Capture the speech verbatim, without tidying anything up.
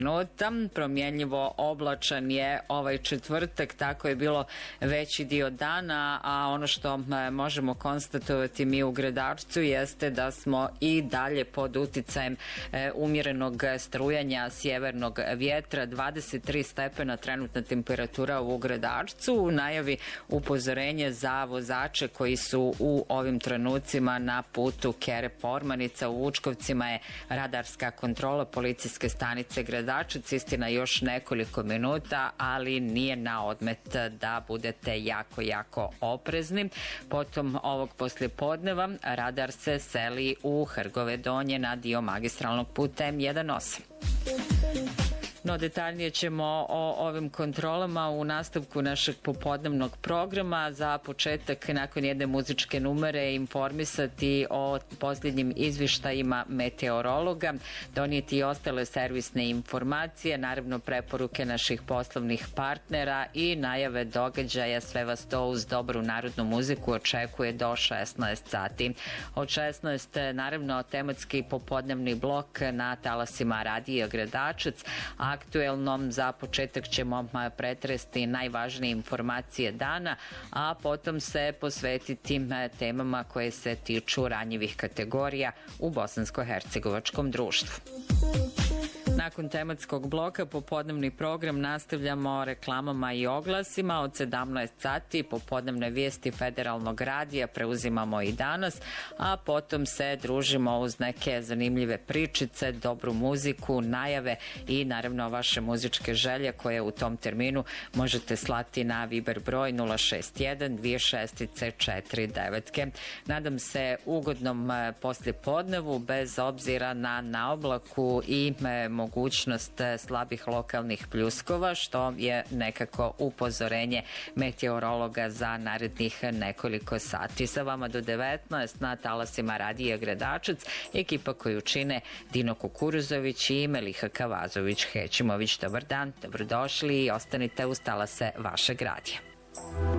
minuta. Promjenljivo oblačan je ovaj četvrtak, tako je bilo veći dio dana, a ono što možemo konstatovati mi u Gradačcu jeste da smo i dalje pod uticajem umjerenog strujanja sjevernog vjetra. dvadeset tri stepena trenutna temperatura u Gradačcu. U najavi upozorenje za vozače koji su u ovim trenucima na putu Kere-Pormanica. U Vučkovcima je radarska kontrola policijske stanice Gradačca. Istina još nekoliko minuta, ali nije na odmet da budete jako, jako oprezni. Potom ovog poslijepodneva radar se seli u Hrgove Donje na dio magistralnog puta M osam. No, detaljnije ćemo o ovim kontrolama u nastavku našeg popodnevnog programa. Za početak, nakon jedne muzičke numere, informisati o posljednjim izvještajima meteorologa, donijeti i ostale servisne informacije, naravno preporuke naših poslovnih partnera i najave događaja. Sve vas to uz dobru narodnu muziku očekuje do šesnaest sati. Od šesnaest, naravno, tematski popodnevni blok na talasima Radija Gradačac. Aktuelnom za početak ćemo pretresti najvažnije informacije dana, a potom se posvetiti temama koje se tiču ranjivih kategorija u bosansko-hercegovačkom društvu. Nakon tematskog bloka popodnevni program nastavljamo reklamama i oglasima. Od sedamnaest sati popodnevne vijesti Federalnog radija preuzimamo i danas, a potom se družimo uz neke zanimljive pričice, dobru muziku, najave i naravno vaše muzičke želje koje u tom terminu možete slati na Viber broj nula šest jedan dvije šest četiri devet. Nadam se ugodnom poslijepodnevu bez obzira na naoblaku i mogućnost slabih lokalnih pljuskova, što je nekako upozorenje meteorologa za narednih nekoliko sati. Sa vama do devetnaest na talasima Radija Gradačac, ekipa koju čine Dino Kukuruzović i Meliha Kavazović-Hećimović. Dobar dan, dobrodošli i ostanite uz talase vašeg radija.